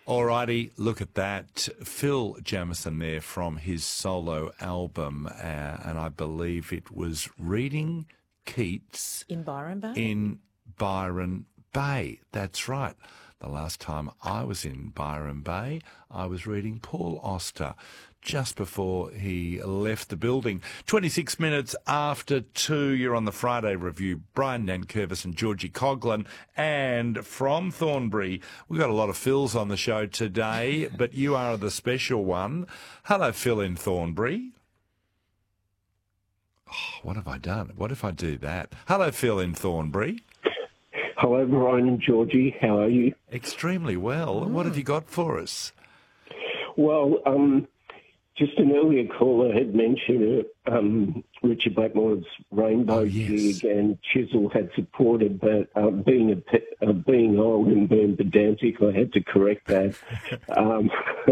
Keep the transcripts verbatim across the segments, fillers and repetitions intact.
Alrighty, look at that. Phil Jamieson there from his solo album, uh, and I believe it was Reading Keats In Byron Bay? in Byron Bay. That's right. The last time I was in Byron Bay, I was reading Paul Auster just before he left the building. twenty-six minutes after two, you're on the Friday Review. Brian Nankervis and Georgie Coughlin. And from Thornbury, we've got a lot of Phils on the show today, but you are the special one. Hello, Phil in Thornbury. Oh, what have I done? What if I do that? Hello, Phil in Thornbury. Hello, Brian and Georgie. How are you? Extremely well. Mm. What have you got for us? Well, um, just an earlier caller had mentioned uh, um, Richard Blackmore's Rainbow Oh, yes. gig, and Chisel had supported, but uh, being a pe- uh, being old and being pedantic, I had to correct that. um,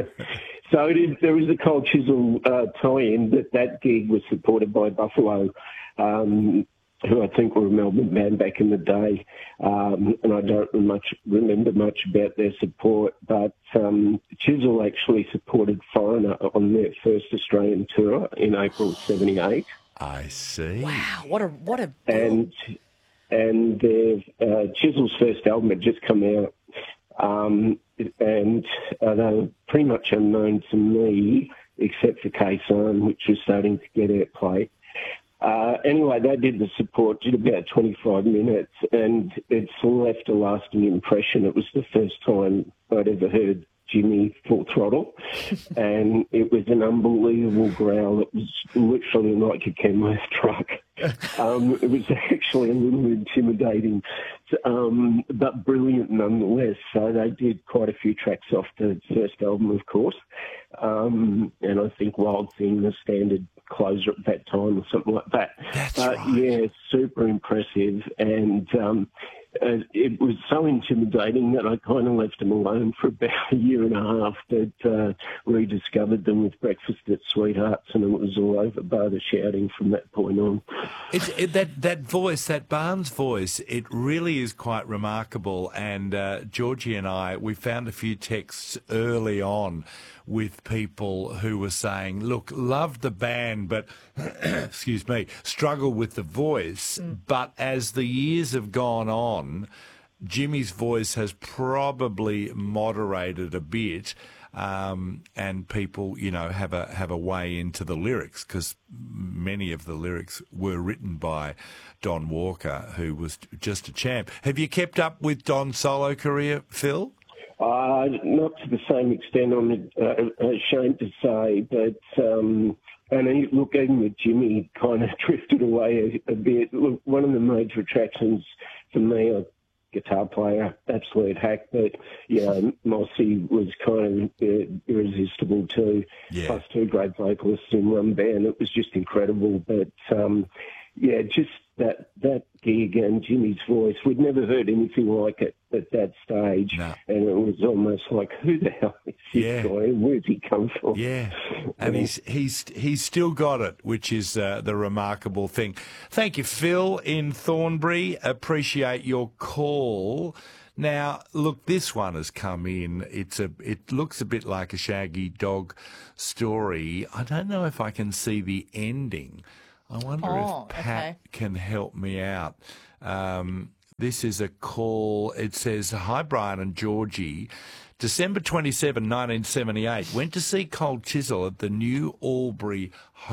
so it is, there is a Cold Chisel uh, tie-in that that gig was supported by Buffalo. Um, who I think were a Melbourne band back in the day, um, and I don't much remember much about their support, but um, Chisel actually supported Foreigner on their first Australian tour in April seventy-eight. I see. Wow, what a what a And and their uh, Chisel's first album had just come out, um, and uh, they were pretty much unknown to me, except for Khe-Sanh, which was starting to get airplay. Uh, anyway, they did the support, did about twenty-five minutes, and it's left a lasting impression. It was the first time I'd ever heard Jimmy full throttle, and it was an unbelievable growl. It was literally like a Kenworth truck. Um, it was actually a little intimidating, um, but brilliant nonetheless. So they did quite a few tracks off the first album, of course, um, and I think Wild Thing, the standard closer at that time or something like that. That's uh, right. Yeah, super impressive, and um, uh, it was so intimidating that I kind of left them alone for about a year and a half, but uh, rediscovered them with Breakfast at Sweethearts, and it was all over bar the shouting from that point on. It's, it, that that voice, that Barnes voice, it really is quite remarkable. And uh, Georgie and I, we found a few texts early on with people who were saying, look, love the band, but, excuse me, struggle with the voice. Mm. But as the years have gone on, Jimmy's voice has probably moderated a bit. Um, and people, you know, have a have a way into the lyrics, because many of the lyrics were written by Don Walker, who was just a champ. Have you kept up with Don's solo career, Phil? Uh, not to the same extent, I'm uh, ashamed to say, but um, and he, look, even with Jimmy, kind of drifted away a, a bit. Look, one of the major attractions for me, a guitar player, absolute hack, but yeah, Mossy was kind of uh, irresistible too. Yeah. Plus two great vocalists in one band. It was just incredible, but um, yeah, just that that gig and Jimmy's voice, we'd never heard anything like it at that stage, no. and it was almost like, who the hell is this Yeah. guy? Where's he come from? Yeah, and he's he's he's still got it, which is uh, the remarkable thing. Thank you, Phil in Thornbury. Appreciate your call. Now, look, this one has come in. It's a. It looks a bit like a Shaggy Dog story. I don't know if I can see the ending. I wonder Oh, if Pat okay. can help me out. Um, this is a call. It says, "Hi, Brian and Georgie. December twenty-seventh, nineteen seventy-eight, went to see Cold Chisel at the New Albury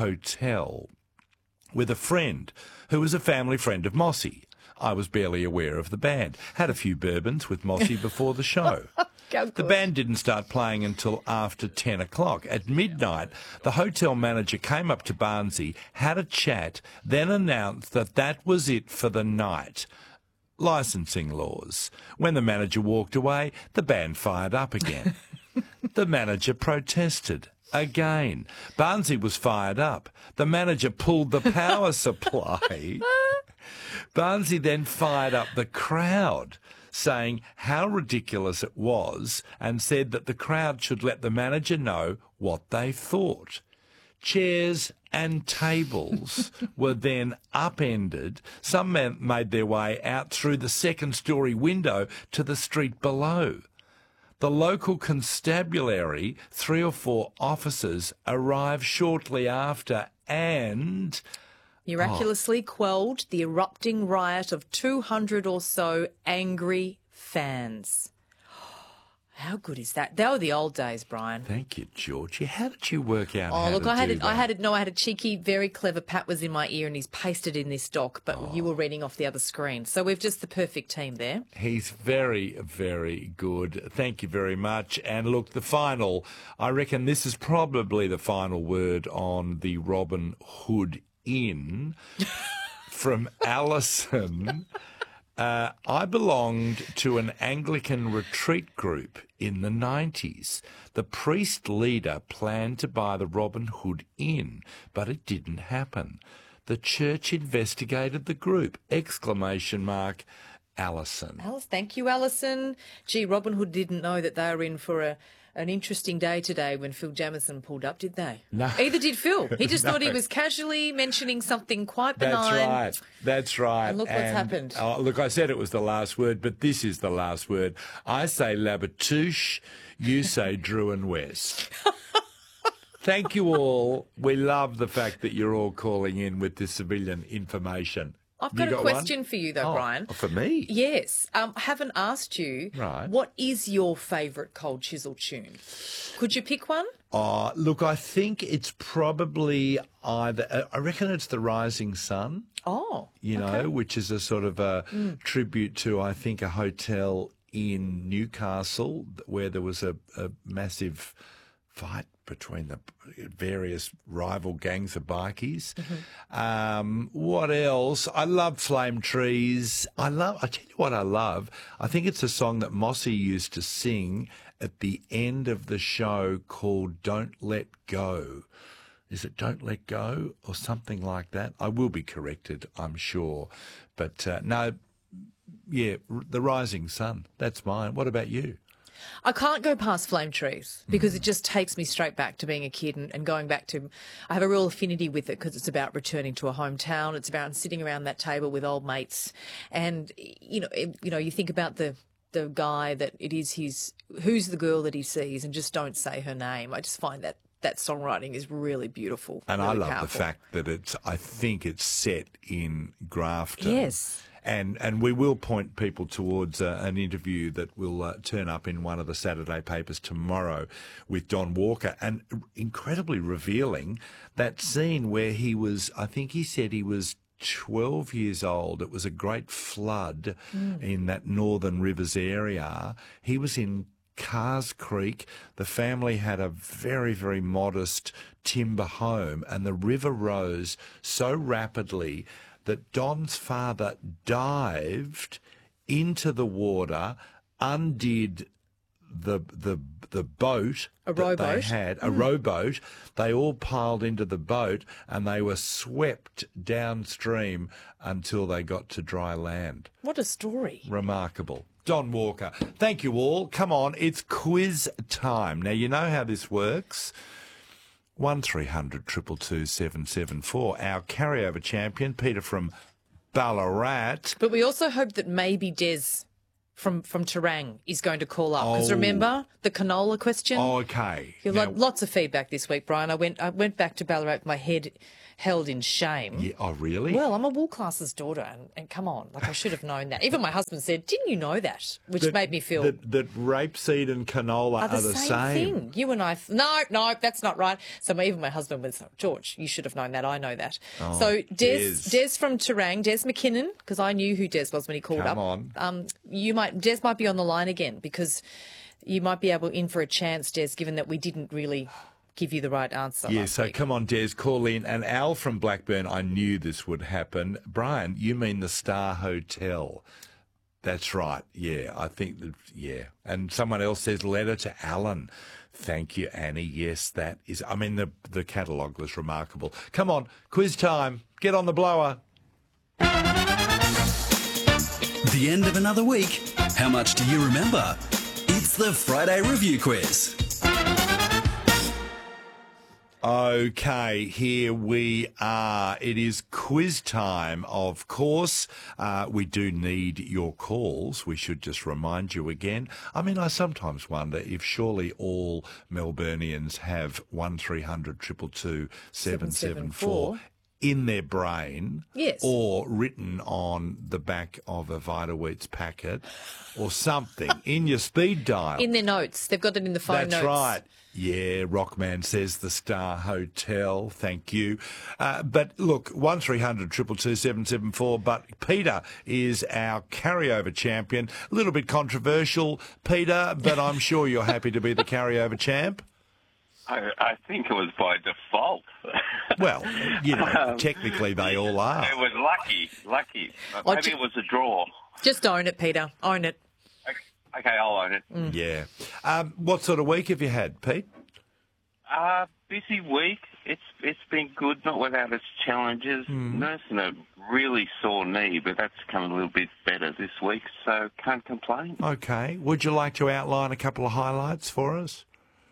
Hotel with a friend who was a family friend of Mossy. I was barely aware of the band. Had a few bourbons with Mossy before the show. The band didn't start playing until after ten o'clock. At midnight, the hotel manager came up to Barnsey, had a chat, then announced that that was it for the night. Licensing laws. When the manager walked away, the band fired up again. The manager protested. Again. Barnsey was fired up. The manager pulled the power supply. Barnsey then fired up the crowd, saying how ridiculous it was, and said that the crowd should let the manager know what they thought. Chairs and tables were then upended. Some men made their way out through the second-story window to the street below. The local constabulary, three or four officers, arrive shortly after and... miraculously quelled the erupting riot of two hundred or so angry fans. How good is that? They were the old days, Brian. Thank you, Georgie. How did you work out Oh, how look, to I had do it. that? I had it. No, I had a cheeky, very clever. Pat was in my ear, and he's pasted in this doc. But Oh. you were reading off the other screen, so we've just the perfect team there. He's very, very good. Thank you very much. And look, the final, I reckon this is probably the final word on the Robin Hood Inn from Alison. Uh, I belonged to an Anglican retreat group in the nineties. The priest leader planned to buy the Robin Hood Inn, but it didn't happen. The church investigated the group! Exclamation mark, Alison. Alice, thank you, Alison. Gee, Robin Hood didn't know that they were in for a an interesting day today when Phil Jamieson pulled up, did they? No. Either did Phil. He just No. thought he was casually mentioning something quite benign. That's right. That's right. And look what's happened. Oh, look, I said it was the last word, but this is the last word. I say Labatouche, you say Drew and West. Thank you all. We love the fact that you're all calling in with this civilian information. I've You got a one? question for you, though, Oh, Brian. For me? Yes. Um, I haven't asked you, Right. what is your favourite Cold Chisel tune? Could you pick one? Oh, look, I think it's probably either, I reckon it's The Rising Sun, Oh, you know, which is a sort of a Mm. tribute to, I think, a hotel in Newcastle where there was a, a massive fight between the various rival gangs of bikies. Mm-hmm. Um, what else? I love Flame Trees. I love, I tell you what I love. I think it's a song that Mossy used to sing at the end of the show called Don't Let Go. Is it Don't Let Go or something like that? I will be corrected, I'm sure. But uh, no, yeah, The Rising Sun. That's mine. What about you? I can't go past Flame Trees because it just takes me straight back to being a kid and, and going back to, I have a real affinity with it because it's about returning to a hometown. It's about sitting around that table with old mates. And, you know, it, you know, you think about the, the guy that it is his, who's the girl that he sees and just don't say her name. I just find that that songwriting is really beautiful. And really I love powerful. the fact that it's, I think it's set in Grafton. Yes. And and we will point people towards uh, an interview that will uh, turn up in one of the Saturday papers tomorrow with Don Walker. And incredibly revealing, that scene where he was, I think he said he was twelve years old. It was a great flood mm. in that Northern Rivers area. He was in Cars Creek. The family had a very, very modest timber home, and the river rose so rapidly that Don's father dived into the water, undid the the the boat a that rowboat. they had, a mm. rowboat. They all piled into the boat and they were swept downstream until they got to dry land. What a story. Remarkable. Don Walker. Thank you all. Come on, it's quiz time. Now, you know how this works. one three hundred two two two seven seven four. Our carryover champion, Peter from Ballarat. But we also hope that maybe Des from, from Terang is going to call up. Because Oh. remember the canola question? Oh, okay. You've Now- had lots of feedback this week, Brian. I went I went back to Ballarat with my head held in shame. Yeah, oh, really? Well, I'm a wool classes daughter, and, and come on, like I should have known that. Even my husband said, "Didn't you know that?" Which That- made me feel that, that rapeseed and canola are the, are the same, same. thing. You and I, no, no, that's not right. So my, even my husband was, George, you should have known that. I know that. Oh, so Des, Des. Des from Terang, Des McKinnon, because I knew who Des was when he called Come up. on. Um, you might, Des might be on the line again because you might be able in for a chance, Des, given that we didn't really give you the right answer. Yeah, last so week. come on, Des, call in. And Al from Blackburn, I knew this would happen. Brian, you mean the Star Hotel. That's right. Yeah, I think that, yeah. And someone else says letter to Alan. Thank you, Annie. Yes, that is, I mean, the, the catalogue was remarkable. Come on, quiz time. Get on the blower. The end of another week. How much do you remember? It's the Friday Review Quiz. Okay, here we are. It is quiz time, of course. Uh, we do need your calls. We should just remind you again. I mean, I sometimes wonder if surely all Melburnians have one three hundred two two two seven seven four in their brain, Yes. or written on the back of a Vita Wheats packet or something in your speed dial. In their notes. They've got it in the phone That's notes. right. Yeah, Rockman says the Star Hotel. Thank you. Uh, but look, one three hundred two two two seven seven four. But Peter is our carryover champion. A little bit controversial, Peter, but I'm sure you're happy to be the carryover champ. I, I think it was by default. Well, you know, technically they all are. It was lucky, lucky. Oh, Maybe ju- it was a draw. Just own it, Peter. Own it. Okay, I'll own it. Yeah. Um, what sort of week have you had, Pete? Uh, busy week. It's it's been good, not without its challenges. Nursing a really sore knee, but that's coming a little bit better this week, so can't complain. Okay. Would you like to outline a couple of highlights for us?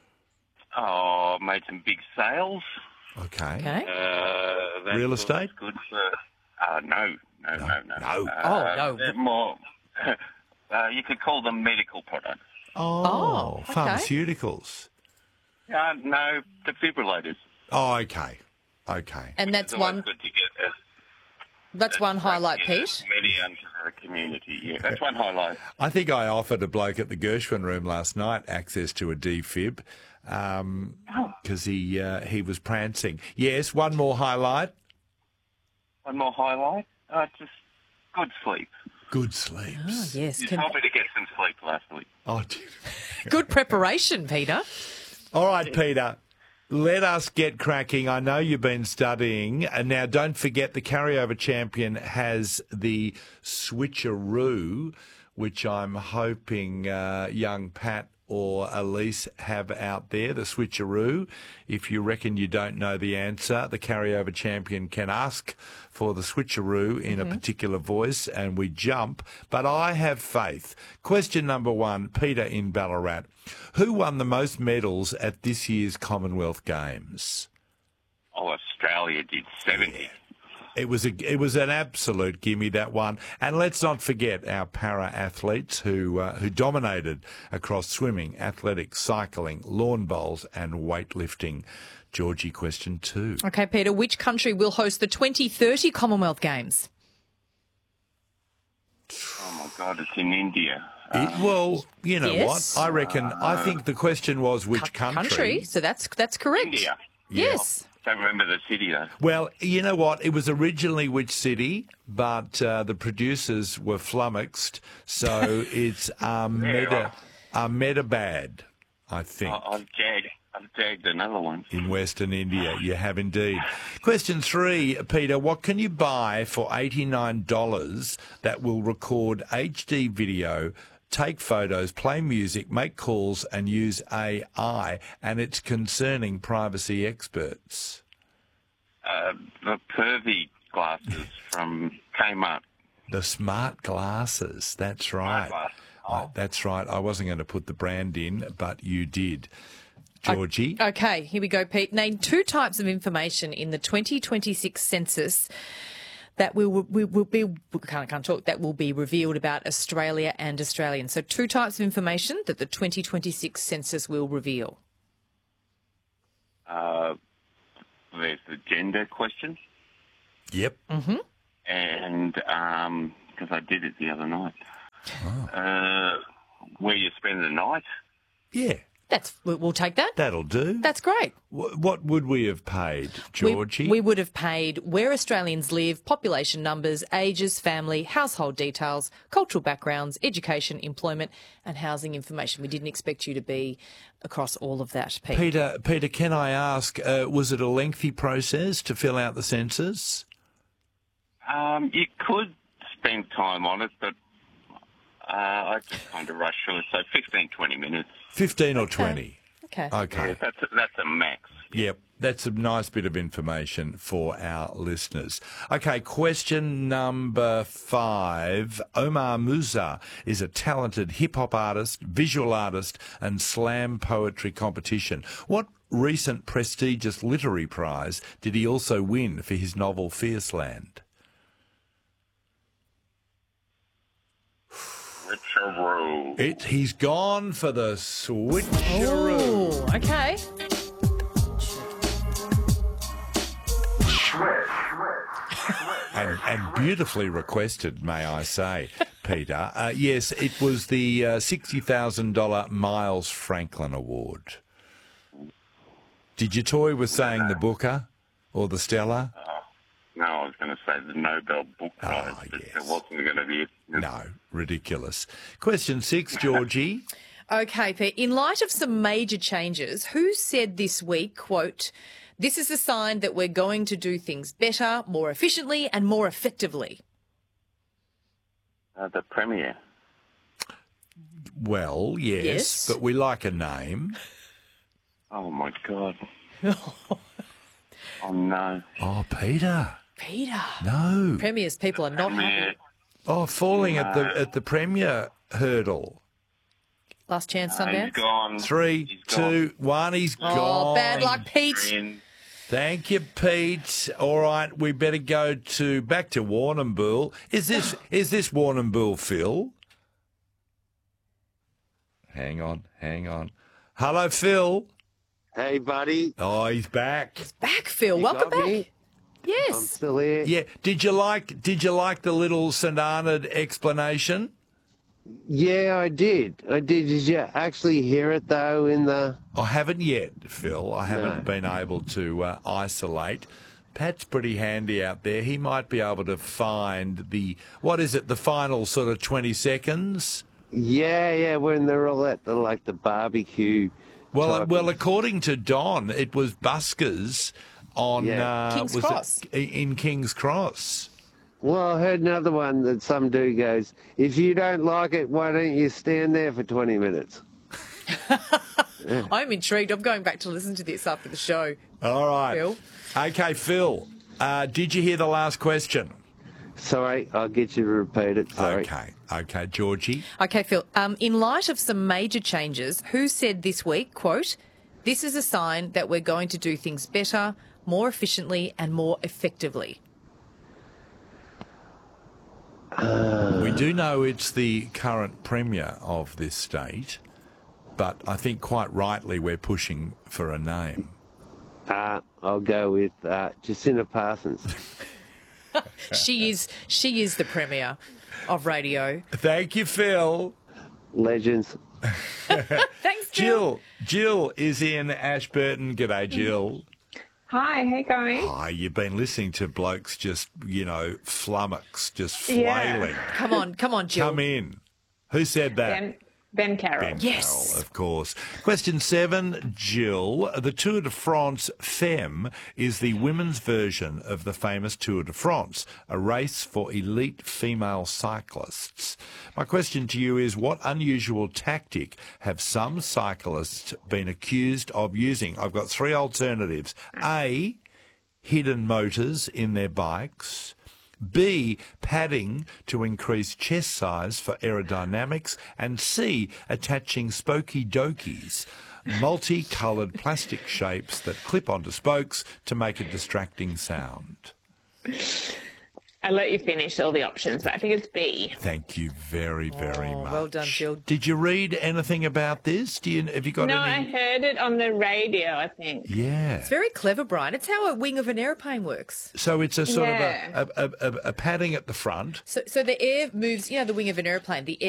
Oh, made some big sales. Okay. Okay. Uh, that's Real estate? always good for. Uh, no, no, no, no. No. Uh, Oh, no. they're more. Uh, you could call them medical products. Oh, Oh, okay. pharmaceuticals. Uh, no, defibrillators. Oh, okay. Okay. And that's It's always one. good to get a, That's one highlight, yeah, Pete. many into the community. Yeah, that's one highlight. I think I offered a bloke at the Gershwin room last night access to a defib because he uh, he was prancing. Yes, one more highlight. One more highlight. Uh, just good sleep. Good sleeps. Oh, yes. You Can- told me to get some sleep last week. Oh, dear. Good preparation, Peter. All right, Peter. Let us get cracking. I know you've been studying. And now don't forget the carryover champion has the switcheroo, which I'm hoping uh, young Pat or Elise have out there, the switcheroo. If you reckon you don't know the answer, the carryover champion can ask for the switcheroo in a particular voice and we jump. But I have faith. Question number one, Peter in Ballarat. Who won the most medals at this year's Commonwealth Games? Oh, Australia did seventy. It was a, it was an absolute gimme, that one. And let's not forget our para-athletes who uh, who dominated across swimming, athletics, cycling, lawn bowls and weightlifting. Georgie, question two. Okay, Peter, which country will host the twenty thirty Commonwealth Games? Oh my God, it's in India. It, well, you know yes. what? I reckon, I think the question was which country. Country, so that's that's correct. India. Yes. Don't remember the city though. Well, you know what? It was originally which city, but uh, the producers were flummoxed, so it's Ahmeda, Ahmedabad, I think. I- I've jagged. I've jagged another one. In Western India, you have indeed. Question three, Peter, what can you buy for eighty-nine dollars that will record H D video, take photos, play music, make calls and use A I? And it's concerning privacy experts. Uh, the pervy glasses from Kmart. The smart glasses, that's right. Smart I- glass. that's right. I wasn't going to put the brand in, but you did. Georgie? Okay, here we go, Pete. Name two types of information in the twenty twenty-six census that will, will, will be can't, can't talk that will be revealed about Australia and Australians. So two types of information that the twenty twenty-six census will reveal. Uh, there's the gender question, Yep. and because I did it the other night, uh, where you spend the night. Yeah, That's we- we'll take that. that'll do. That's great. Wh- What would we have paid, We- Georgie? We, would have paid where Australians live, population numbers, ages, family, household details, cultural backgrounds, education, employment, and housing information. We didn't expect you to be across all of that, Pete. Peter, Peter, can I ask, uh, was it a lengthy process to fill out the census? Um, you could spend time on it, but uh, I just kind of rushed through it. So fifteen, twenty minutes. fifteen or twenty? Okay. Okay. Yeah, that's a, that's a max. Yep, that's a nice bit of information for our listeners. Okay, question number five. Omar Musa is a talented hip-hop artist, visual artist and slam poetry competition. What recent prestigious literary prize did he also win for his novel Fierceland? Switcheroo. It, he's gone for the switcheroo. Oh, okay. And, and beautifully requested, may I say, Peter. Uh, yes, it was the uh, sixty thousand dollars Miles Franklin Award. Did you toy with saying the Booker or the Stella? Oh, no, I was going to say the Nobel Book Prize, Oh, but yes. it wasn't going to be it. No, ridiculous. Question six, Georgie. Okay, Pete. In light of some major changes, who said this week, quote, "This is a sign that we're going to do things better, more efficiently and more effectively"? Uh, the Premier. Well, yes, Yes. but we like a name. Oh, my God. Oh, no. Oh, Peter. Peter. No. Premier's people are not Premier. happy. Oh, falling at the at the Premier hurdle. Last chance, Uh, he's Sundance. gone. Three, He's gone. two, one. He's Oh, gone. bad luck, Pete. In. Thank you, Pete. All right, we better go to back to Warrnambool. Is this is this Warrnambool, Phil? Hang on, hang on. Hello, Phil. Hey, buddy. Oh, he's back. Back, Phil. You Welcome got back. me? I'm Yes. still here. Yeah. Did you like Did you like the little Saint Arnaud explanation? Yeah, I did. I did. Did you actually hear it, though, in the... I haven't yet, Phil. I haven't No. been able to uh, isolate. Pat's pretty handy out there. He might be able to find the, what is it, the final sort of twenty seconds? Yeah, yeah, when they're all at the, like, the barbecue. Well, uh, type well, of- according to Don, it was buskers on Yeah. uh, King's was Cross. It, in King's Cross. Well, I heard another one that some dude goes, if you don't like it, why don't you stand there for twenty minutes? I'm intrigued. I'm going back to listen to this after the show. All right. Phil. Okay, Phil. Uh, did you hear the last question? Sorry, I'll get you to repeat it. Sorry. Okay. Okay, Georgie. Okay, Phil. Um, in light of some major changes, who said this week, quote, "This is a sign that we're going to do things better, more efficiently and more effectively"? We do know it's the current Premier of this state, but I think quite rightly we're pushing for a name. Uh, I'll go with uh, Jacinta Parsons. She is she is the premier of radio. Thank you, Phil. Legends. Thanks, Phil. Jill. Jill is in Ashburton. G'day, Jill. Hi, how you going? Hi, you've been listening to blokes just, you know, flummox, just Yeah. flailing. Come on, come on, Jill. Come in. Who said that? Ben, Ben Carroll. Ben Yes. Carroll, of course. Question seven, Jill. The Tour de France Femme is the women's version of the famous Tour de France, a race for elite female cyclists. My question to you is, what unusual tactic have some cyclists been accused of using? I've got three alternatives. A, hidden motors in their bikes. B, padding to increase chest size for aerodynamics. And C, attaching spokey dokies, multicoloured plastic shapes that clip onto spokes to make a distracting sound. I'll let you finish all the options, but I think it's B. Thank you very, very Oh, much. well done, Jill. Did you read anything about this? Do you, have you got No, I any? heard it on the radio, I think. Yeah. It's very clever, Brian. It's how a wing of an airplane works. So it's a sort Yeah. of a, a, a, a padding at the front. So, so the air moves, you know, the wing of an airplane, the air